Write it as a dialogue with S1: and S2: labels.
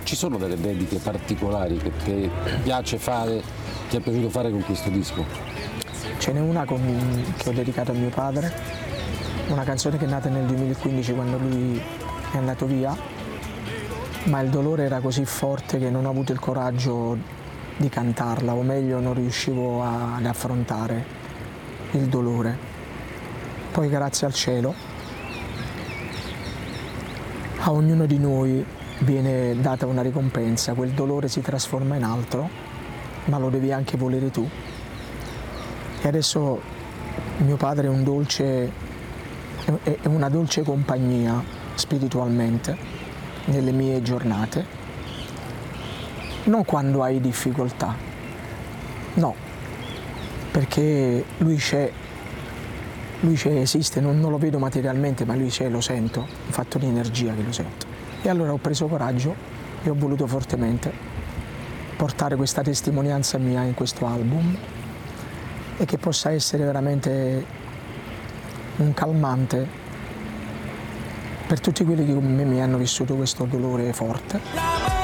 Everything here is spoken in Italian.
S1: Ci sono delle dediche particolari che ti piace fare, ti è piaciuto fare con questo disco?
S2: Ce n'è una che ho dedicato a mio padre, una canzone che è nata nel 2015 quando lui è andato via, ma il dolore era così forte che non ho avuto il coraggio di cantarla, o meglio non riuscivo ad affrontare il dolore. Poi grazie al cielo a ognuno di noi viene data una ricompensa, quel dolore si trasforma in altro, ma lo devi anche volere tu. E adesso mio padre è una dolce compagnia spiritualmente nelle mie giornate, non quando hai difficoltà, no, perché lui c'è, esiste, non lo vedo materialmente, ma lui c'è, lo sento, un fatto di energia che lo sento. E allora ho preso coraggio e ho voluto fortemente portare questa testimonianza mia in questo album e che possa essere veramente un calmante per tutti quelli che come me mi hanno vissuto questo dolore forte.